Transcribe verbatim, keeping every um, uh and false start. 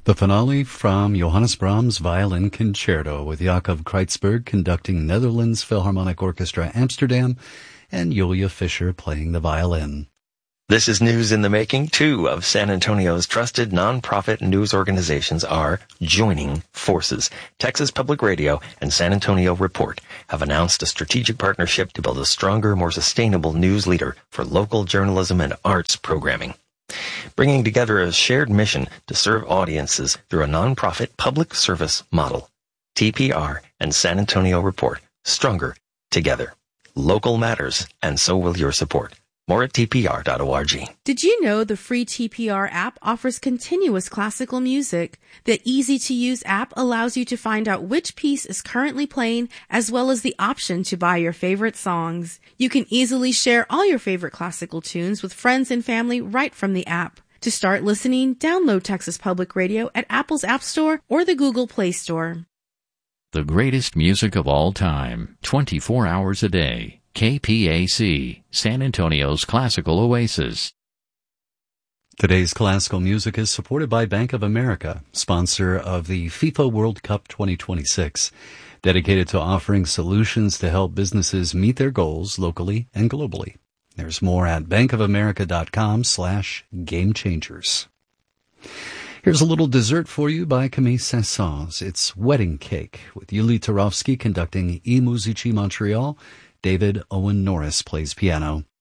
The finale from Johannes Brahms' Violin Concerto with Jakob Kreitzberg conducting Netherlands Philharmonic Orchestra Amsterdam and Julia Fischer playing the violin. This is news in the making. Two of San Antonio's trusted nonprofit news organizations are joining forces. Texas Public Radio and San Antonio Report have announced a strategic partnership to build a stronger, more sustainable news leader for local journalism and arts programming, bringing together a shared mission to serve audiences through a nonprofit public service model. T P R and San Antonio Report, stronger together. Local matters, and so will your support. More at T P R dot org. Did you know the free T P R app offers continuous classical music? The easy-to-use app allows you to find out which piece is currently playing, as well as the option to buy your favorite songs. You can easily share all your favorite classical tunes with friends and family right from the app. To start listening, download Texas Public Radio at Apple's App Store or the Google Play Store. The greatest music of all time, twenty-four hours a day. K P A C, San Antonio's classical oasis. Today's classical music is supported by Bank of America, sponsor of the FIFA World Cup twenty twenty-six, dedicated to offering solutions to help businesses meet their goals locally and globally. There's more at bankofamerica.com slash game changers. Here's a little dessert for you by Camille Saint-Saëns. It's Wedding Cake with Yuli Turovsky conducting I Musici Montreal. David Owen Norris plays piano.